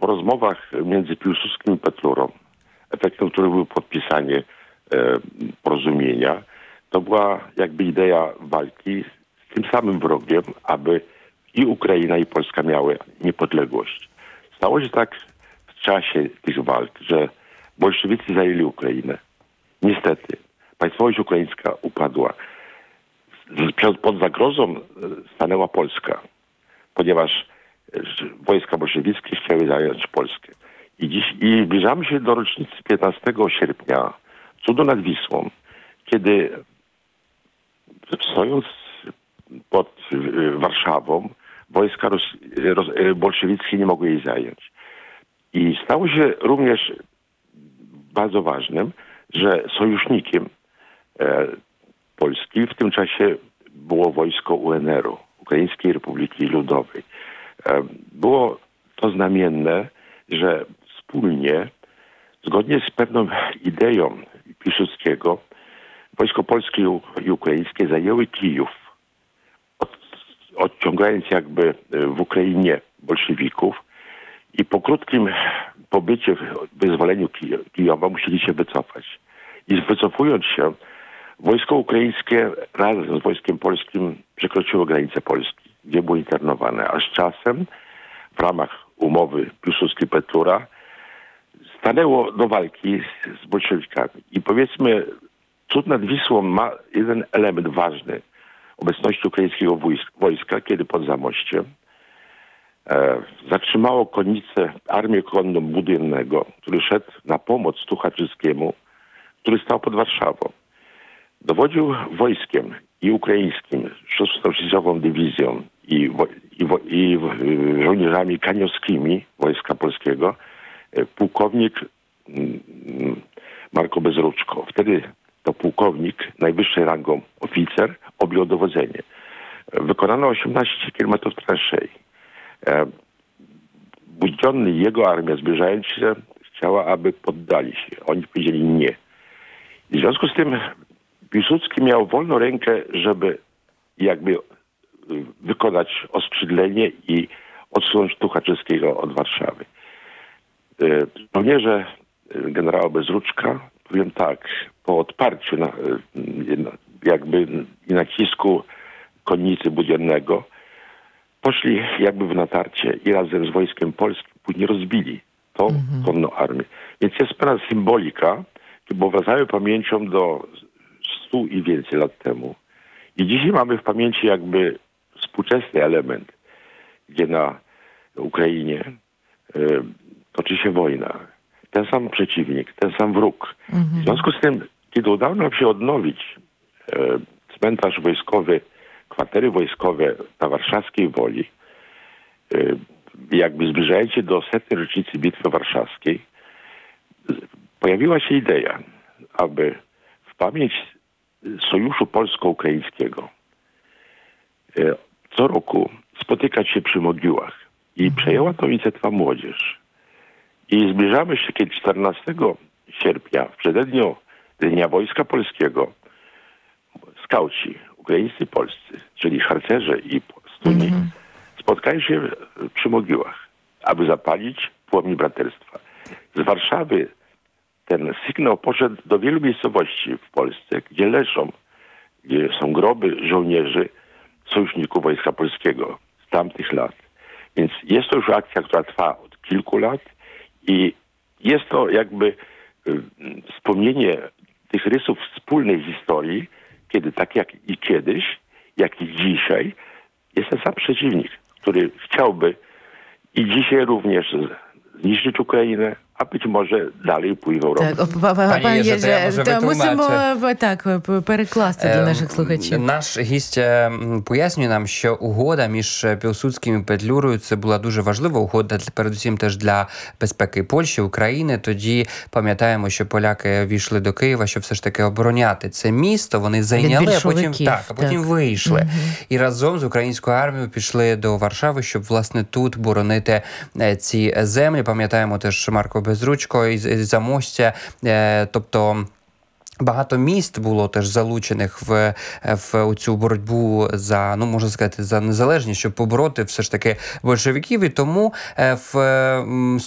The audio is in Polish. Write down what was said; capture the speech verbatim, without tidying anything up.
po rozmowach między Piłsudskim i Petlurą, efektem których było podpisanie e, porozumienia, to była jakby idea walki z tym samym wrogiem, aby i Ukraina, i Polska miały niepodległość. Stało się tak w czasie tych walk, że bolszewicy zajęli Ukrainę. Niestety, państwowość ukraińska upadła. Pod zagrozą stanęła Polska, ponieważ wojska bolszewickie chciały zająć Polskę. I dziś i zbliżamy się do rocznicy piętnastego sierpnia, cudu nad Wisłą, kiedy stojąc pod Warszawą, wojska roz, roz, bolszewickie nie mogły jej zająć. I stało się również bardzo ważnym, że sojusznikiem e, Polski w tym czasie było wojsko U N R-u, Ukraińskiej Republiki Ludowej. E, było to znamienne, że wspólnie, zgodnie z pewną ideą Piłsudskiego, wojsko polskie i ukraińskie zajęły Kijów, od, odciągając jakby w Ukrainie bolszewików i po krótkim pobycie w wyzwoleniu Kijowa musieli się wycofać. I wycofując się, wojsko ukraińskie razem z wojskiem polskim przekroczyło granicę Polski, gdzie było internowane. A z czasem w ramach umowy Piłsudski-Petlura stanęło do walki z bolszewikami. I powiedzmy, cud nad Wisłą ma jeden element ważny obecności ukraińskiego wojska, kiedy pod Zamościem e, zatrzymało konnicę, armię konną Budyonnego, który szedł na pomoc Tucholskyjskiemu, który stał pod Warszawą. Dowodził wojskiem i ukraińskim, szóstą dywizją i, wo, i, wo, i żołnierzami kaniowskimi wojska polskiego, pułkownik Marko Bezruczko. Wtedy to pułkownik, najwyższej rangą oficer, objął dowodzenie. Wykonano osiemnaście kilometrów transzei. Budziony jego armia, zbliżając się, chciała, aby poddali się. Oni powiedzieli nie. I w związku z tym Piłsudski miał wolną rękę, żeby jakby wykonać oskrzydlenie i odsunąć Tucholskiego od Warszawy. Żołnierze generała Bezruczka, powiem tak, po odparciu na, jakby i nacisku konnicy Budionnego poszli jakby w natarcie i razem z wojskiem polskim później rozbili tą mm-hmm. konną armię. Więc jest pewna symbolika, bo wracają pamięcią do stu i więcej lat temu. I dzisiaj mamy w pamięci jakby współczesny element, gdzie na Ukrainie y, toczy się wojna. Ten sam przeciwnik, ten sam wróg. Mhm. W związku z tym, kiedy udało nam się odnowić e, cmentarz wojskowy, kwatery wojskowe na Warszawskiej Woli, e, jakby zbliżając się do setnej rocznicy Bitwy Warszawskiej, pojawiła się idea, aby w pamięć Sojuszu Polsko-Ukraińskiego e, co roku spotykać się przy mogiłach. I mhm. przejęła to inicjatywa młodzież. I zbliżamy się, kiedy czternastego sierpnia, w przededniu Dnia Wojska Polskiego, skauci ukraińscy polscy, czyli harcerze i stuni, mm-hmm. spotkają się przy mogiłach, aby zapalić płomień braterstwa. Z Warszawy ten sygnał poszedł do wielu miejscowości w Polsce, gdzie leżą, gdzie są groby żołnierzy, sojuszników Wojska Polskiego z tamtych lat. Więc jest to już akcja, która trwa od kilku lat. I jest to jakby y, wspomnienie tych rysów wspólnej historii, kiedy tak jak i kiedyś, jak i dzisiaj, jest ten sam przeciwnik, który chciałby i dzisiaj również zniszczyć Україну, а być може далі вплив Європи. Так, пані Єже, то мусимо так перекласти для наших слухачів. Наш гість пояснює нам, що угода між Пілсудським і Петлюрою це була дуже важлива угода, передусім теж для безпеки Польщі, України. Тоді пам'ятаємо, що поляки війшли до Києва, щоб все ж таки обороняти це місто. Вони зайняли, а потім, так, а потім так. вийшли. Угу. І разом з українською армією пішли до Варшави, щоб, власне, тут боронити ці землі. Пам'ятаємо теж Марко Безручко із Замостя, тобто багато міст було теж залучених в, в цю боротьбу за, ну, можна сказати, за незалежність, щоб побороти все ж таки большевиків. І тому в